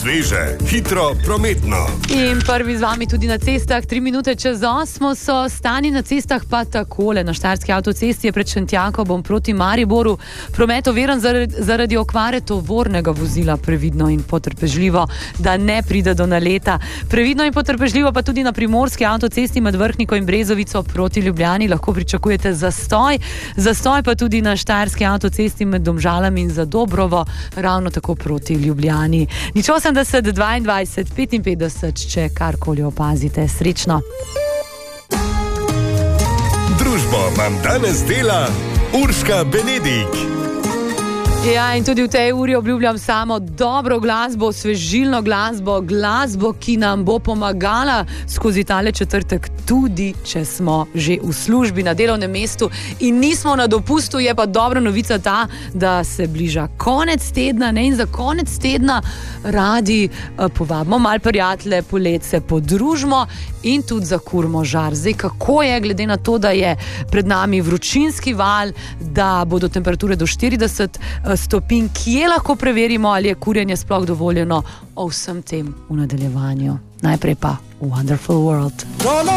sveže, hitro, prometno. In prvi z vami tudi na cestah, 3 minute čez 8 so stanje na cestah pa takole. Na Štajerski avtocesti je pred Šentjakobom proti Mariboru promet overen zaradi okvare tovornega vozila. Previdno in potrpežljivo, da ne pride do naleta. Previdno in potrpežljivo pa tudi na Primorski avtocesti med Vrhniko in Brezovico proti Ljubljani lahko pričakujete zastoj. Zastoj pa tudi na Štajerski avtocesti med Domžalami in Zadobrovo, ravno tako proti Ljubljani. Nič 80 22 55, če karkoli opazite. Srečno. Družbo vam danes dela Urška Benedik. Ja, in tudi v tej uri obljubljam samo dobro glasbo, svežilno glasbo, glasbo, ki nam bo pomagala skozi tale četrtek, tudi če smo že v službi na delovnem mestu in nismo na dopustu. Je pa dobra novica ta, da se bliža konec tedna, ne? In za konec tedna radi povabimo malo prijatelje, polet se podružimo in tudi zakurimo žar. Zdaj, kako je, glede na to, da je pred nami vročinski val, da bodo temperature do 40 stopinj, kje lahko preverimo, ali je kurjenje sploh dovoljeno, o vsem tem v nadaljevanju. Najprej pa Wonderful World.